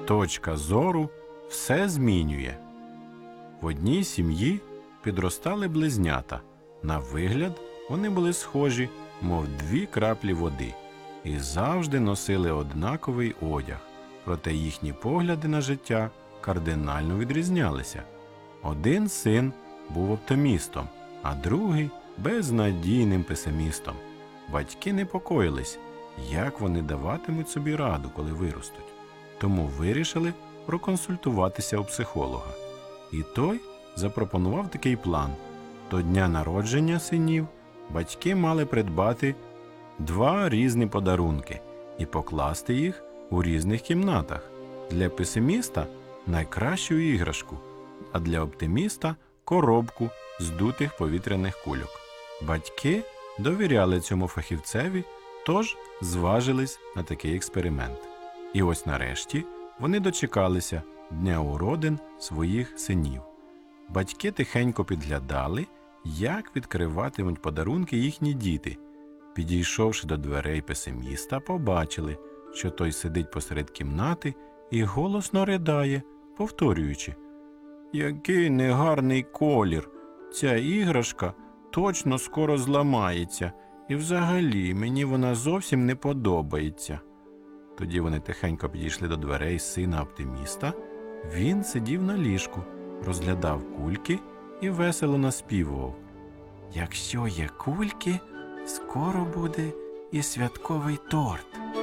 точка зору все змінює. В одній сім'ї підростали близнята. На вигляд вони були схожі, мов дві краплі води, і завжди носили однаковий одяг, проте їхні погляди на життя кардинально відрізнялися. Один син був оптимістом, а другий – безнадійним песимістом. Батьки непокоїлись, як вони даватимуть собі раду, коли виростуть. Тому вирішили проконсультуватися у психолога. І той запропонував такий план. До дня народження синів батьки мали придбати 2 різні подарунки і покласти їх у різних кімнатах. Для песиміста – найкращу іграшку, а для оптиміста – коробку з дутих повітряних кульок. Батьки довіряли цьому фахівцеві, тож зважились на такий експеримент. І ось нарешті вони дочекалися дня уродин своїх синів. Батьки тихенько підглядали, як відкриватимуть подарунки їхні діти. Підійшовши до дверей песиміста, побачили, що той сидить посеред кімнати і голосно ридає, повторюючи: «Який негарний колір! Ця іграшка точно скоро зламається, і взагалі мені вона зовсім не подобається». Тоді вони тихенько підійшли до дверей сина оптиміста. Він сидів на ліжку, розглядав кульки і весело наспівував: «Якщо є кульки, скоро буде і святковий торт».